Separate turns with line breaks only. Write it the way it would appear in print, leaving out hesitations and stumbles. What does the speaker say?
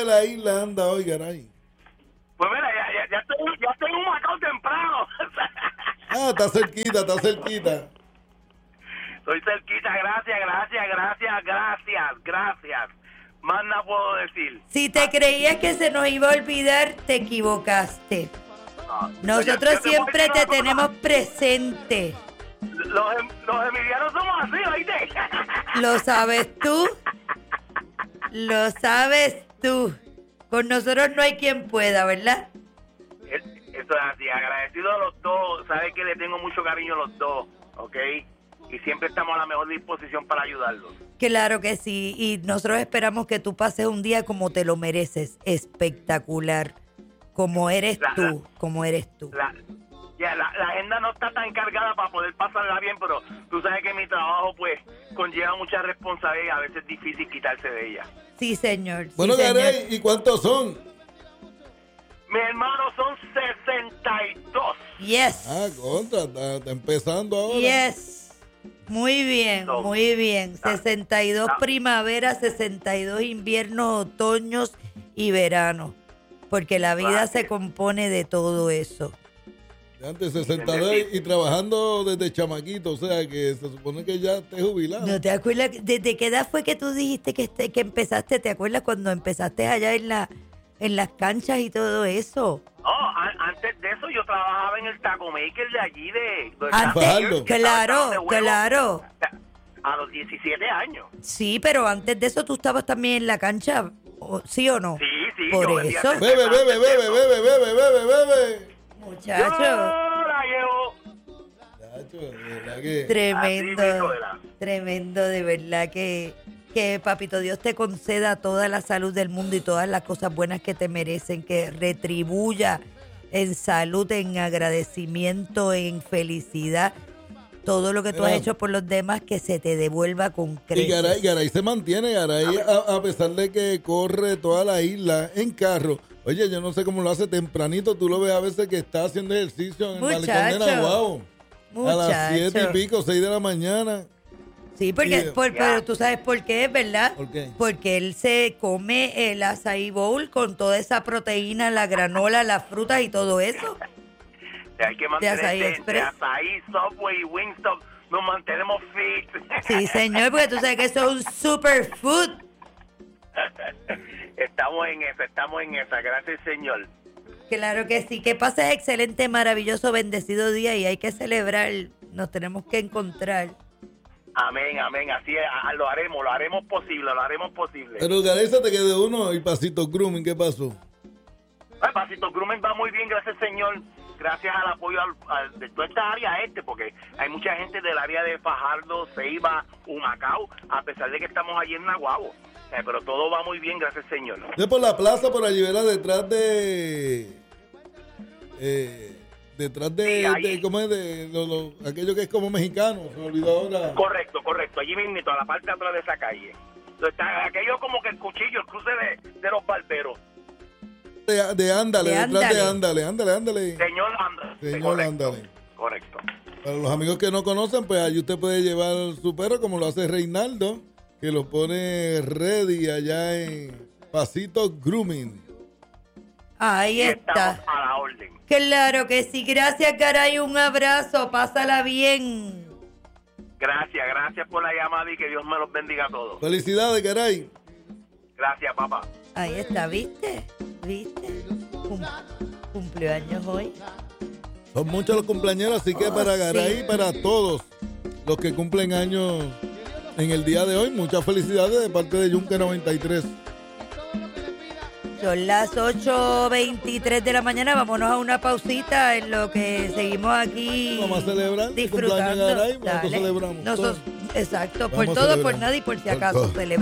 la isla anda hoy, Garay?
Pues mira, ya estoy en un Macao temprano.
Está cerquita.
Estoy cerquita, gracias. Más nada puedo decir.
Si te creías que se nos iba a olvidar, te equivocaste.
No.
Nosotros
Yo
siempre
puedo decir
te
una cosa.
tenemos presente.
Los emilianos somos así, ¿oíste?
¿Lo sabes tú? Lo sabes tú. Con nosotros no hay quien pueda, ¿verdad?
Eso es así, agradecido a los dos. Sabes que le tengo mucho cariño a los dos, ¿ok? Y siempre estamos a la mejor disposición para ayudarlos.
Claro que sí. Y nosotros esperamos que tú pases un día como te lo mereces. Espectacular. Como eres tú.
La agenda no está tan cargada para poder pasarla bien, pero tú sabes que mi trabajo pues conlleva mucha responsabilidad y a veces es difícil quitarse de ella.
Sí, señor.
Bueno,
sí, señor.
Garay, ¿y cuántos son?
Mi hermano son 62.
Yes.
Contra, está empezando ahora.
Yes. Muy bien,
No.
muy bien. 62
No.
primaveras, 62 inviernos, otoños y veranos. Porque la vida se compone de todo eso.
Antes 62 y trabajando desde chamaquito, o sea que se supone que ya estés jubilado.
¿No te acuerdas? ¿Desde qué edad fue que tú dijiste que empezaste? ¿Te acuerdas cuando empezaste allá en las canchas y todo eso?
No, antes de eso yo trabajaba en el Taco Maker de allí de
Fajardo.
Claro.
A los 17 años.
Sí, pero antes de eso tú estabas también en la cancha, ¿sí o no?
Sí.
Por
yo vendía
eso.
cerveza antes de eso.
Bebe.
Muchacho.
Yo la llevo.
Chacho, de verdad que...
Tremendo,
Así mismo era.
tremendo, de verdad que Papito Dios te conceda toda la salud del mundo y todas las cosas buenas que te merecen, que retribuya en salud, en agradecimiento, en felicidad, todo lo que tú has hecho por los demás, que se te devuelva con creces.
Y Garay se mantiene, Garay, a pesar de que corre toda la isla en carro. Oye, yo no sé cómo lo hace tempranito, tú lo ves a veces que está haciendo ejercicio en el malecón de Naguabo. A las 7 y pico, 6 de la mañana.
Sí, porque pero tú sabes por qué, ¿verdad?
¿Por qué?
Porque él se come el açaí bowl con toda esa proteína, la granola, las frutas y todo eso.
Hay que
De Açaí
mantenerse
Express.
de Açaí, Subway y Wingstop. Nos mantenemos fit.
Sí, señor, porque tú sabes que eso es un superfood.
Estamos en esa. Gracias, señor.
Claro que sí, que pases excelente, maravilloso, bendecido día y hay que celebrar, nos tenemos que encontrar.
Amén. Así es, lo haremos posible.
Pero Garay se te quedó uno y Pasito Grooming, ¿qué pasó?
Pasito Grooming va muy bien, gracias, señor. Gracias al apoyo de toda esta área porque hay mucha gente del área de Fajardo, Ceiba, Humacao, a pesar de que estamos allí en Naguabo. Pero todo va muy bien, gracias, señor.
De por la plaza, por allí, ¿verdad? Detrás de ¿cómo es? Aquello que es como mexicano, se me olvidó ahora.
Correcto. Allí mismo, a la parte de atrás de esa calle. Entonces, está aquello como que el cuchillo, el cruce de los barberos.
De Ándale, detrás de Ándale.
Señor Ándale.
Señor
Correcto,
Ándale.
Correcto.
Para los amigos que no conocen, pues allí usted puede llevar su perro como lo hace Reinaldo, que lo pone ready allá en Pasito Grooming.
Ahí está.
Estamos a la orden.
Claro que sí, gracias, caray, un abrazo, pásala bien.
Gracias por la llamada y que Dios me los bendiga a todos.
Felicidades, Garay.
Gracias, papá.
Ahí está, ¿viste? Cumplió años hoy.
Son muchos los cumpleaños, así que para Garay y para todos los que cumplen años en el día de hoy, muchas felicidades de parte de Yunque 93.
Son las 8:23 de la mañana, vámonos a una pausita en lo que seguimos aquí.
Vamos a celebrar
disfrutando.
el cumpleaños de Garay, nosotros
Dale.
celebramos.
Exacto,
Vamos
por
a
todo,
celebrar.
por nada y por si
Por
acaso.
todo.